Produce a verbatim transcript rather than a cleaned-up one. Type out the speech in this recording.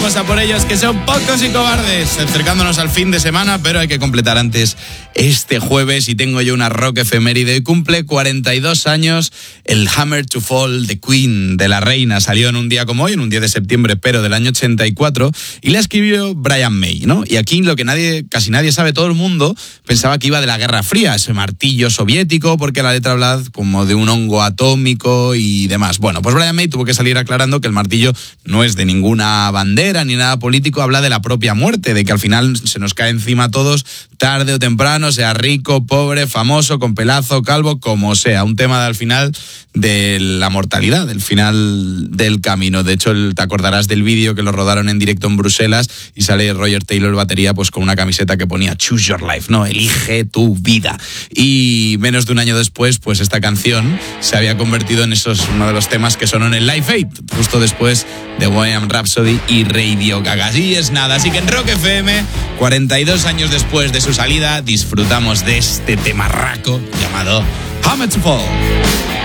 Vamos a por ellos, que son pocos y cobardes. Acercándonos al fin de semana, pero hay que completar antes este jueves. Y tengo yo una rock efeméride. Cumple cuarenta y dos años el Hammer to Fall de Queen, de la reina. Salió en un día como hoy, en un diez de septiembre, pero del año ochenta y cuatro. Y la escribió Brian May, ¿no? Y aquí lo que nadie, casi nadie sabe, todo el mundo pensaba que iba de la Guerra Fría, ese martillo soviético, porque la letra habla como de un hongo atómico y demás. Bueno, pues Brian May tuvo que salir aclarando que el martillo no es de ninguna bandera ni nada político, habla de la propia muerte, de que al final se nos cae encima a todos, tarde o temprano, sea rico, pobre, famoso, con pelazo, calvo, como sea. Un tema de, al final de la mortalidad, del final del camino. De hecho, te acordarás del vídeo que lo rodaron en directo en Bruselas y sale Roger Taylor, batería, pues con una camiseta que ponía Choose Your Life, ¿no? Elige tu vida. Y menos de un año después, pues esta canción se había convertido en esos, uno de los temas que sonó en el Live Aid, justo después de Bohemian Rhapsody y Radio Gaga. Así es nada, así que en Rock F M, cuarenta y dos años después de su salida, disfrutamos de este temarraco llamado Hammer to Fall.